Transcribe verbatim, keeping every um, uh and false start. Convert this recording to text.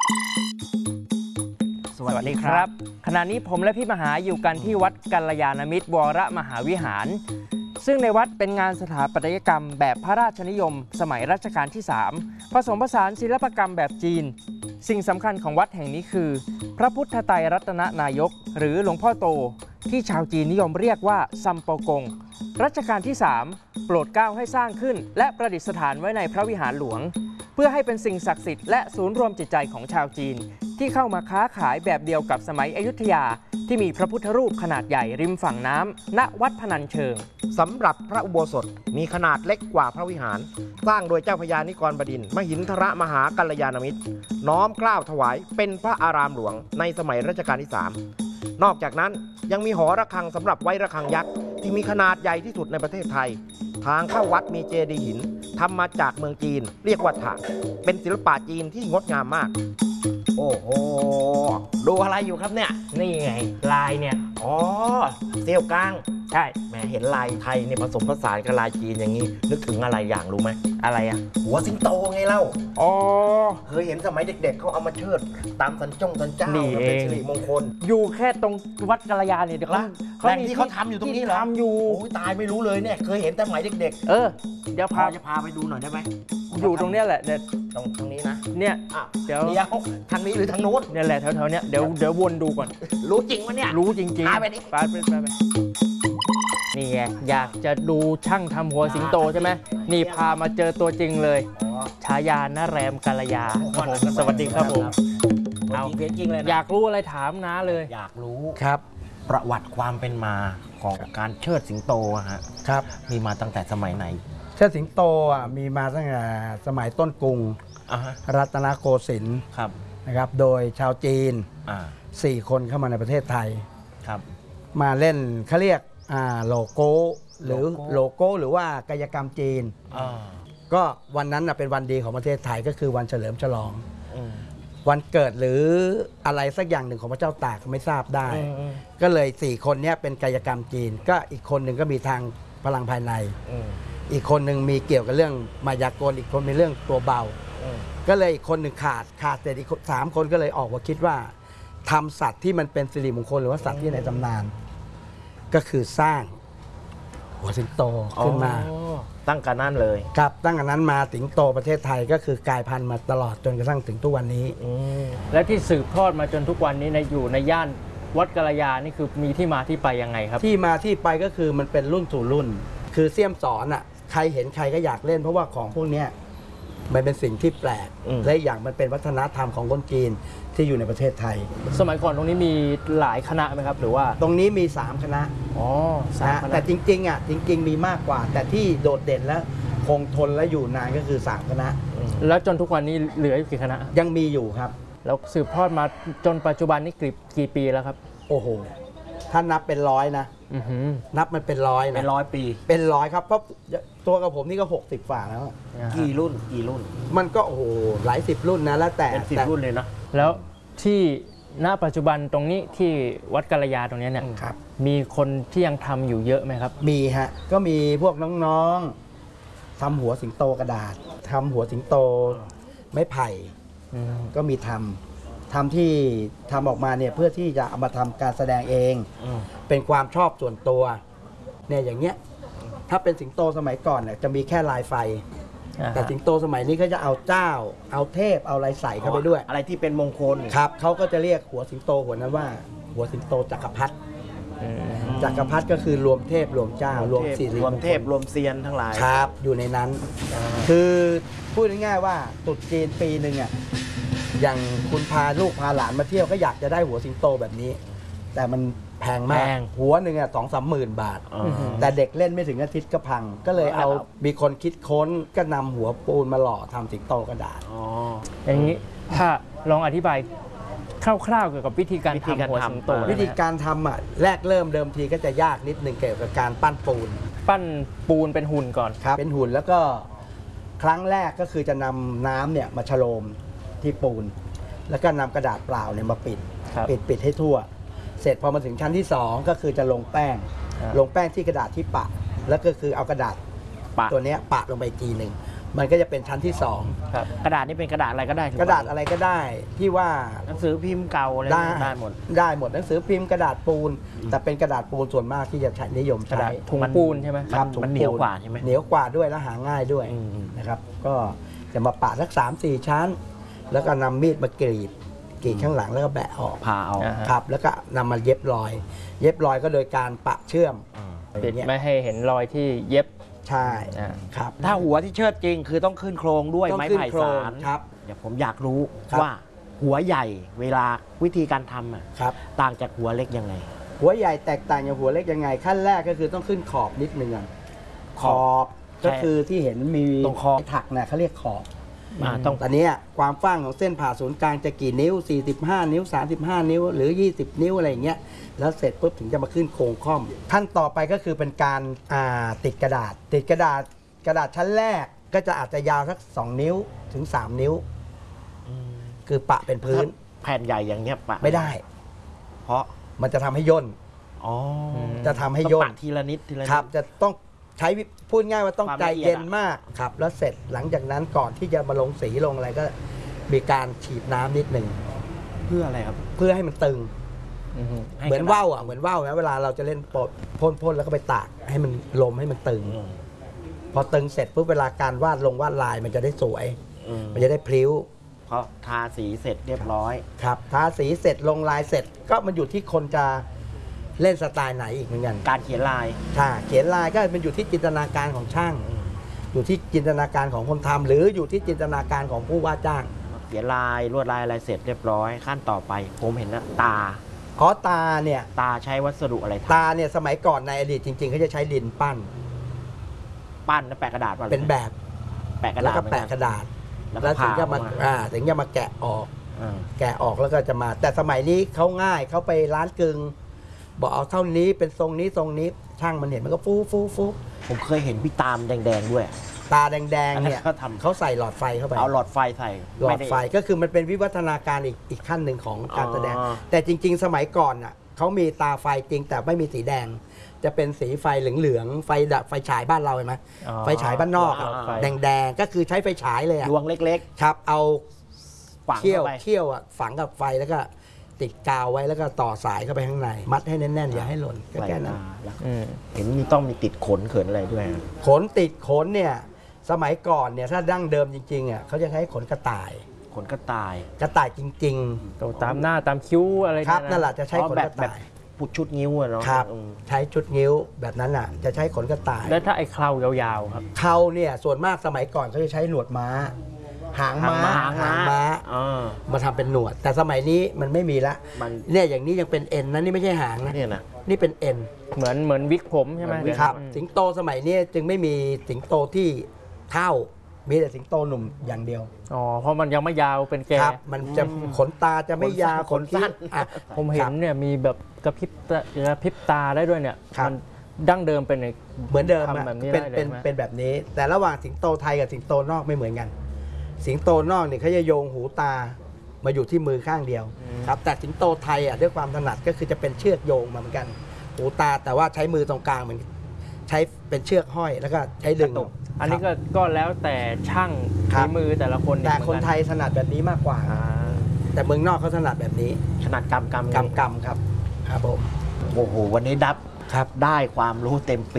สวัสดีครับขณะนี้ผมและพี่มหาอยู่กันที่วัดกัลยาณมิตรวรมหาวิหารซึ่งในวัดเป็นงานสถาปัตยกรรมแบบพระราชนิยมสมัยรัชกาลที่สามผสมผสานศิลปกรรมแบบจีนสิ่งสำคัญของวัดแห่งนี้คือพระพุทธไตรรัตนนายกหรือหลวงพ่อโตที่ชาวจีนนิยมเรียกว่าซัมโปกงรัชกาลที่สามโปรดเกล้าให้สร้างขึ้นและประดิษฐานไว้ในพระวิหารหลวงเพื่อให้เป็นสิ่งศักดิ์สิทธิ์และศูนย์รวมจิตใจของชาวจีนที่เข้ามาค้าขายแบบเดียวกับสมัยอยุธยาที่มีพระพุทธรูปขนาดใหญ่ริมฝั่งน้ำณวัดพนัญเชิงสำหรับพระอุโบสถมีขนาดเล็กกว่าพระวิหารสร้างโดยเจ้าพญานิกรบดินทร์มหินทรมหากัลยาณมิตรน้อมเกล้าถวายเป็นพระอารามหลวงในสมัยรัชกาลที่สามนอกจากนั้นยังมีหอระฆังสำหรับไว้ระฆังยักษ์ที่มีขนาดใหญ่ที่สุดในประเทศไทยทางเข้าวัดมีเจดีย์หินทำมาจากเมืองจีนเรียกว่าถางเป็นศิลปะจีนที่งดงามมากโอ้โหดูอะไรอยู่ครับเนี่ยนี่ไงลายเนี่ยอ๋อเซี่ยวกลางใช่แหมเห็นลายไทยเนี่ยผสมผสานกับลายจีนอย่างนี้นึกถึงอะไรอย่างรู้ไหมอะไรอ่ะหัวสิงโตไงเล่าอ๋อเคยเห็นสมัยเด็กๆเขาเอามาเชิดตามสันจ้องสันเจ้าเป็นสิริมงคลอยู่แค่ตรงวัดกัลยาเนี่ยเดี๋ยวเขาที่เขาทำอยู่ตรงนี้เหรอทำอยู่โอ้ยตายไม่รู้เลยเนี่ยเคยเห็นแต่สมัยเด็กๆเออเดี๋ยวพาจะพาไปดูหน่อยได้ไหมอยู่ตรงเนี้ยแหละเด็ดตรงตรงนี้นะเนี่ยเดี๋ยวทางนี้หรือทางโน้นเนี่ยแหละแถวๆเนี้ยเดี๋ยวเดี๋ยววนดูก่อนรู้จริงวะเนี่ยรู้จริงๆพาไปดิไปไปไปนี่ไงอยากจะดูช่างทำหัวสิงโตใช่ไหมนี่พามาเจอตัวจริงเลยฉายาณแรมกัลยาสวัสดีครับผมเอาเพียงจริงเลยอยากรู้อะไรถามน้าเลยอยากรู้ครับประวัติความเป็นมาของการเชิดสิงโตฮะครับมีมาตั้งแต่สมัยไหนเชิดสิงโตอ่ะมีมาตั้งแต่สมัยต้นกรุงรัตนโกสินทร์นะครับโดยชาวจีนสี่คนเข้ามาในประเทศไทยครับมาเล่นเขาเรียกโลโก้หรือโลโก้หรือว่ากายกรรมจีนก็วันนั้นเป็นวันดีของประเทศไทยก็คือวันเฉลิมฉลองวันเกิดหรืออะไรสักอย่างหนึ่งของพระเจ้าตากไม่ทราบได้ก็เลยสี่คนนี้เป็นกายกรรมจีนก็อีกคนหนึ่งก็มีทางพลังภายในอีกคนหนึ่งมีเกี่ยวกับเรื่องมายากลอีกคนมีเรื่องตัวเบาก็เลยอีกคนหนึ่งขาดขาดแต่อีกสามคนก็เลยออกมาคิดว่าทำสัตว์ที่มันเป็นสิริมงคลหรือว่าสัตว์ที่ในตำนานก็คือสร้างหัวสิงโตขึ้นมาตั้งแต่นั้นเลยครับตั้งแต่นั้นมาสิงโตประเทศไทยก็คือกลายพันธุ์มาตลอดจนกระทั่งถึงทุกวันนี้และที่สืบทอดมาจนทุกวันนี้ในอยู่ในย่านวัดกัลยานี่คือมีที่มาที่ไปยังไงครับที่มาที่ไปก็คือมันเป็นรุ่นสู่รุ่นคือเสี่ยมสอนอ่ะใครเห็นใครก็อยากเล่นเพราะว่าของพวกนี้มันเป็นสิ่งที่แปลกและอย่างมันเป็นวัฒนธรรมของคนจีนที่อยู่ในประเทศไทยสมัยก่อนตรงนี้มีหลายคณะไหมครับหรือว่าตรงนี้มีสามคณะอ๋อสามคณะแต่จริงๆอ่ะจริงๆมีมากกว่าแต่ที่โดดเด่นและคงทนและอยู่นานก็คือสามคณะแล้วจนทุกวันนี้เหลืออยู่กี่คณะยังมีอยู่ครับแล้วสืบทอดมาจนปัจจุบันนี้กี่กี่ปีแล้วครับโอ้โหถ้านับเป็นร้อยนะนับมันเป็นร้อยนะเป็นร้อยปีเป็นร้อยครับเพราะตัวกับผมนี่ก็หกสิบฝ่าแล้วกี่รุ่นกี่รุ่นมันก็โอ้โหหลายสิบรุ่นนะแล้วแต่เป็นสิบรุ่นเลยนะแล้วที่ณปัจจุบันตรงนี้ที่วัดกัลยาตรงนี้เนี่ยมีคนที่ยังทำอยู่เยอะไหมครับมีฮะก็มีพวกน้องๆทำหัวสิงโตกระดาษทำหัวสิงโตไม้ไผ่ก็มีทำทำที่ทำออกมาเนี่ยเพื่อที่จะเอามาทำการแสดงเองเป็นความชอบส่วนตัวเนี่ยอย่างเงี้ยถ้าเป็นสิงโตสมัยก่อนเนี่ยจะมีแค่ลายไฟแต่สิงโตสมัยนี้เขาจะเอาเจ้าเอาเทพเอาอะไรใส่เข้าไปด้วยอะไรที่เป็นมงคลครับเขาก็จะเรียกหัวสิงโตหัวนั้นว่าหัวสิงโตจักรพรรดิจักรพรรดิก็คือรวมเทพรวมเจ้ารวมสิริรวมเทพรวมเซียนทั้งหลายครับอยู่ในนั้นคือพูดง่ายๆว่าตรุษจีนปีหนึ่งอ่ะอย่างคุณพาลูกพาหลานมาเที่ยวก็อยากจะได้หัวสิงโตแบบนี้แต่มันแพงมากหัวหนึ่งอ่ะสองสามหมื่นบาทแต่เด็กเล่นไม่ถึงอาทิตย์ก็พังก็เลยเอามีคนคิดค้นก็นำหัวปูนมาหล่อทำสิงโตกระดาษอย่างนี้ถ้าลองอธิบายคร่าวๆเกี่ยวกับวิธีการทำหัวสิงโตวิธีการทำอ่ะแรกเริ่มเดิมทีก็จะยากนิดหนึ่งเกี่ยวกับการปั้นปูนปั้นปูนเป็นหุ่นก่อนครับเป็นหุ่นแล้วก็ครั้งแรกก็คือจะนำน้ำเนี่ยมาฉโลมที่ปูนแล้วก็นำกระดาษเปล่าเนี่ยมาปิดปิดปิดให้ทั่วเสร็จพอมาถึงชั้นที่สองก็คือจะลงแป้งลงแป้งที่กระดาษที่ปะแล้วก็คือเอากระดาษตัวนี้ปะลงไปทีหนึ่งมันก็จะเป็นชั้นที่สองครับกระดาษนี่เป็นกระดาษอะไรก็ได้ถูกระดาษอะไรก็ได้ที่ว่าหนังสือพิมพ์เก่าอะไรได้ได้หมดได้หมดหนังสือพิมพ์กระดาษปูน แต่เป็นกระดาษปูนส่วนมากที่จะใช้นิยมกระใช้ดาษถุงปูนใช่ไหมครับมันถุงมันเหนียวปูกว่าใช่ไหมเหนียวกว่าด้วยและหาง่ายด้วยอืมนะครับ ก็จะมาปะสักสามสี่ชั้น แล้วก็นำมีดมากรีดกรีดข้างหลังแล้วก็แบะออกพาเอาอ่าฮะครับ แล้วก็นำมาเย็บรอย เย็บรอยก็โดยการปะเชื่อมอืมอปิดย่างเงี้ยไม่ให้เห็นรอยที่เย็บใช่อ่าครับถ้าหัวที่เชิดจริงคือต้องขึ้นโครงด้วยต้องไม้ขึ้นไผ่โครงสารครับเดี๋ยวผมอยากรู้ครับว่าหัวใหญ่เวลาวิธีการทำอะครับต่างจากหัวเล็กยังไงหัวใหญ่แตกต่างจากหัวเล็กยังไง ขั้นแรกก็คือต้องขึ้นขอบนิดนึงก่อนขอบใช่ก็คือที่เห็นมีตรงขอบถักเนี่ยเขาเรียกขอบอ่าต้องตอนนี้ความกว้างของเส้นผ่าศูนย์กลางจะกี่นิ้ว สี่สิบห้า นิ้ว สามสิบห้า นิ้ว หรือ ยี่สิบ นิ้วอะไรอย่างเงี้ยแล้วเสร็จปุ๊บถึงจะมาขึ้นโครงค่อมขั้นต่อไปก็คือเป็นการอ่าติดกระดาษ ติดกระดาษกระดาษชั้นแรกก็จะอาจจะยาวสักสองนิ้วถึงสามนิ้ว คือปะเป็นพื้นแผ่นใหญ่อย่างเงี้ยปะไม่ได้เพราะมันจะทำให้ย่นอ๋อจะทำให้ต้องย่นปะทีละนิดทีละนิดครับ จะต้องใช้วิพูดง่ายว่าต้องความใจละเอียดเย็นอะมากครับ แล้วเสร็จหลังจากนั้นก่อนที่จะมาลงสีลงอะไรก็มีการฉีดน้ำนิดหนึ่งเพื่ออะไรครับเพื่อให้มันตึงอือฮึให้เหมือนกระดษว่าวอ่ะเหมือนว่าวนะเวลาเราจะเล่นปดพ่นพ่นแล้วก็ไปตากให้มันลมให้มันตึงอืมพอตึงเสร็จปุ๊บเวลาการวาดลงวาดลายมันจะได้สวยอืมมันจะได้พลิ้วเพราะทาสีเสร็จเรียบร้อยครับทาสีเสร็จลงลายเสร็จ ก็มันอยู่ที่คนจะเล่นสไตล์ไหนอีกเหมือนกันการเขียนลายถ้าเขียนลายก็มันอยู่ที่จินตนาการของช่าง อยู่ที่จินตนาการของคนทำหรืออยู่ที่จินตนาการของผู้ว่าจ้างเขียนลายลวดลายอะไรเสร็จเรียบร้อย ขั้นต่อไป ผมเห็นนะตาขอตาเนี่ยตาใช้วัสดุอะไรทตาเนี่ยสมัยก่อนในอดีตจริงๆเขาจะใช้ดินปั้นำปั้นแล้วแปะกระดาษมาเป็นแบบแปะกระแล้วดาษก็เหมือนแปะกันกระดาษแล้วแล้วก็ถึผ่างจะมาออกมาอ่าถึงจะมาแกะออกอ่าแกะออกแล้วก็จะมา แต่สมัยนี้เขาง่ายเขาไปร้านกึงบอกเอาเท่านี้เป็นทรงนี้ทรงนี้ช่างมันเห็นมันก็ฟูฟูฟูผมเคยเห็นพี่ตามแดงๆด้วยตาแดงๆเนี่ยอันนั้นเขาทำเขาใส่หลอดไฟเข้าไปเอาหลอดไฟใส่หลอม่ดไไฟก็คือมันเป็นวิวัฒนาการอีกอีกขั้นหนึ่งของการแสดงอ๋อแต่จริง ๆ สมัยก่อนน่ะเขามีตาไฟจริงแต่ไม่มีสีแดง จะเป็นสีไฟเหลืองๆไฟดับไฟฉายบ้านเราเห็นไหมอ๋อไฟฉายบ้านนอกอะไฟแดงๆก็คือใช้ไฟฉายเลยอะดวงเล็กครับ เอาๆฝังเขี้ยวเข้าไปเขี้ยวอะฝังกับไฟแล้วก็ติดกาวไว้แล้วก็ต่อสายเข้าไปข้างใน มัดให้แน่นๆอย่าให้หล่นก็แค่นั้นใส่ตาแล้วอืมเห็นมีต้องมีติดขนเขินอะไรด้วยขนติดขนเนี่ยสมัยก่อนเนี่ยถ้าดั้งเดิมจริงๆอ่ะเขาจะใช้ขนกระต่ายขนกระต่ายกระต่ายจริงตรงตามหน้าตามคิ้วอะไรๆ ครับเยนั่นแหละจะใช้อ๋อขนแบกบระแบบต่ายพุดชุดนิ้วอะเนาะครับอืมใช้ชุดนิ้วแบบนั้นอ่ะจะใช้ขนกระต่ายแล้วถ้าไอ้เครายาวๆครับเขาเนี่ยส่วนมากสมัยก่อนเขาจะใช้หนวดม้า หางม้าหางม้าหางม้าอ่ามาทำเป็นหนวด แต่สมัยนี้มันไม่มีละมันเนี่ยอย่างนี้ยังเป็นเอ็นนะนี่ไม่ใช่หางนะเนี่ยนะนี่เป็นเอ็นเหมือนเหมือนวิกผมใช่ไหมเหมือนวิกครับอืมสิงโตสมัยนี้จึงไม่มีสิงโตที่เท่ามีแต่สิงโตหนุ่มอย่างเดียวอ๋อเพราะมันยังไม่ยาวเป็นแก่ครับ มันจะขนตาจะไม่ยาวขนสั้นคิ้วอ่ะผมเห็นเนี่ยมีแบบกระพริบตากระพริบตาได้ด้วยเนี่ยครับมันดั้งเดิมเป็นไงเหมือนเดิมอะทำแบบนี้เป็นได้เลยเป็นไหมเป็นแบบนี้ แต่ระหว่างสิงโตไทยกับสิงโตนอกไม่เหมือนกัน สิงโตนอกเนี่ยเขาจะโยงหูตามาอยู่ที่มือข้างเดียวครับ แต่สิงโตไทยอ่ะด้วยความถนัดก็คือจะเป็นเชือกโยงมาเหมือนกัน หูตาแต่ว่าใช้มือตรงกลางเหมือนใช้เป็นเชือกห้อยแล้วก็ใช้ดึงอันนี้ก็ก็แล้วแต่ช่างครัฝีบมือแต่ละคนแต่อีกคนเหมือกัไทยถนัดแบบนี้มากกว่าอ่าแต่เมืองนอกเขาถนัดแบบนี้ขนาดกำกำกำกำครับครับผมโอ้โห วันนี้ดับครับได้ความรู้เต็ม